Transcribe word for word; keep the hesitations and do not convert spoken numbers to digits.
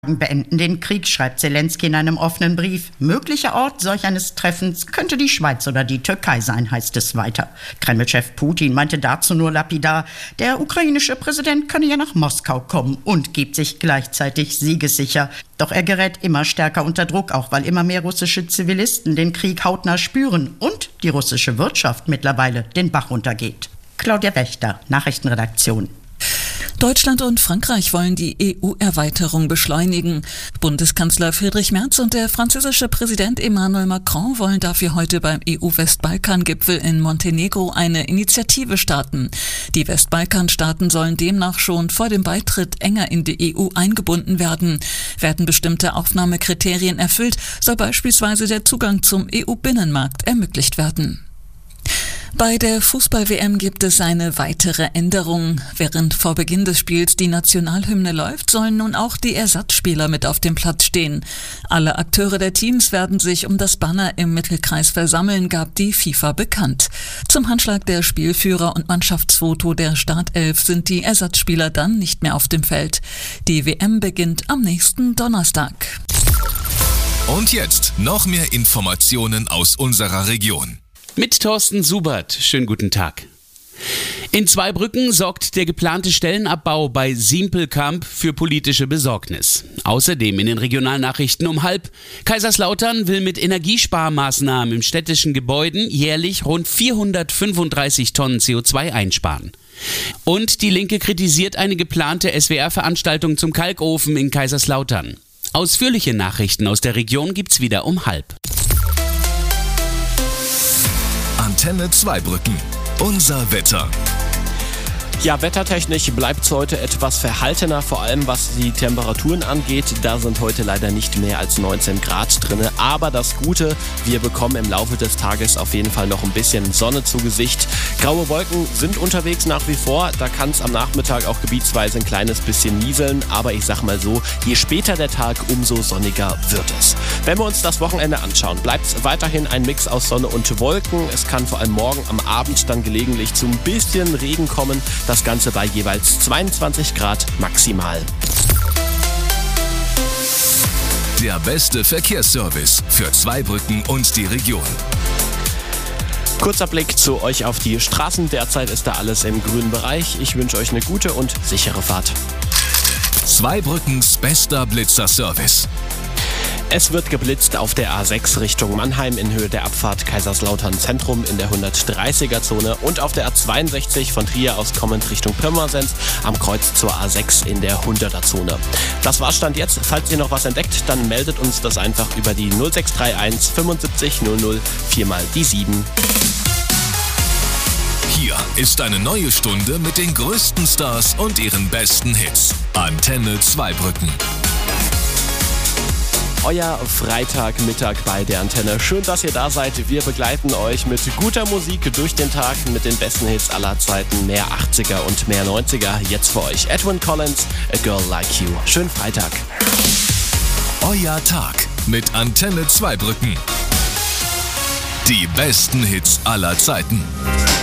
beenden den Krieg, schreibt Zelensky in einem offenen Brief. Möglicher Ort solch eines Treffens könnte die Schweiz oder die Türkei sein, heißt es weiter. Kreml-Chef Putin meinte dazu nur lapidar, der ukrainische Präsident könne ja nach Moskau kommen und gibt sich gleichzeitig siegessicher. Doch er gerät immer stärker unter Druck, auch weil immer mehr russische Zivilisten den Krieg hautnah spüren und die russische Wirtschaft mittlerweile den Bach runtergeht. Claudia Wächter, Nachrichtenredaktion. Deutschland und Frankreich wollen die E U-Erweiterung beschleunigen. Bundeskanzler Friedrich Merz und der französische Präsident Emmanuel Macron wollen dafür heute beim E U-Westbalkan-Gipfel in Montenegro eine Initiative starten. Die Westbalkan-Staaten sollen demnach schon vor dem Beitritt enger in die E U eingebunden werden. Werden bestimmte Aufnahmekriterien erfüllt, soll beispielsweise der Zugang zum E U-Binnenmarkt ermöglicht werden. Bei der Fußball-W M gibt es eine weitere Änderung. Während vor Beginn des Spiels die Nationalhymne läuft, sollen nun auch die Ersatzspieler mit auf dem Platz stehen. Alle Akteure der Teams werden sich um das Banner im Mittelkreis versammeln, gab die FIFA bekannt. Zum Handschlag der Spielführer und Mannschaftsfoto der Startelf sind die Ersatzspieler dann nicht mehr auf dem Feld. Die W M beginnt am nächsten Donnerstag. Und jetzt noch mehr Informationen aus unserer Region. Mit Thorsten Subert. Schönen guten Tag. In Zweibrücken sorgt der geplante Stellenabbau bei Simpelkamp für politische Besorgnis. Außerdem in den Regionalnachrichten um halb. Kaiserslautern will mit Energiesparmaßnahmen in städtischen Gebäuden jährlich rund vierhundertfünfunddreißig Tonnen C O zwei einsparen. Und die Linke kritisiert eine geplante S W R-Veranstaltung zum Kalkofen in Kaiserslautern. Ausführliche Nachrichten aus der Region gibt's wieder um halb. Antenne Zweibrücken. Unser Wetter. Ja, wettertechnisch bleibt es heute etwas verhaltener, vor allem was die Temperaturen angeht. Da sind heute leider nicht mehr als neunzehn Grad drin. Aber das Gute, wir bekommen im Laufe des Tages auf jeden Fall noch ein bisschen Sonne zu Gesicht. Graue Wolken sind unterwegs nach wie vor. Da kann es am Nachmittag auch gebietsweise ein kleines bisschen nieseln. Aber ich sag mal so, je später der Tag, umso sonniger wird es. Wenn wir uns das Wochenende anschauen, bleibt es weiterhin ein Mix aus Sonne und Wolken. Es kann vor allem morgen am Abend dann gelegentlich zu ein bisschen Regen kommen. Das Ganze bei jeweils zweiundzwanzig Grad maximal. Der beste Verkehrsservice für Zweibrücken und die Region. Kurzer Blick zu euch auf die Straßen. Derzeit ist da alles im grünen Bereich. Ich wünsche euch eine gute und sichere Fahrt. Zweibrückens bester Blitzerservice. Es wird geblitzt auf der A sechs Richtung Mannheim in Höhe der Abfahrt Kaiserslautern Zentrum in der hundertdreißiger Zone und auf der A zweiundsechzig von Trier aus kommend Richtung Pirmasens am Kreuz zur A sechs in der hunderter Zone. Das war's Stand jetzt. Falls ihr noch was entdeckt, dann meldet uns das einfach über die null sechs drei eins fünfundsiebzig null null viermal die sieben. Hier ist eine neue Stunde mit den größten Stars und ihren besten Hits. Antenne Zweibrücken. Euer Freitagmittag bei der Antenne. Schön, dass ihr da seid. Wir begleiten euch mit guter Musik durch den Tag, mit den besten Hits aller Zeiten. Mehr achtziger und mehr neunziger. Jetzt für euch Edwin Collins, A Girl Like You. Schönen Freitag. Euer Tag mit Antenne Zweibrücken. Die besten Hits aller Zeiten.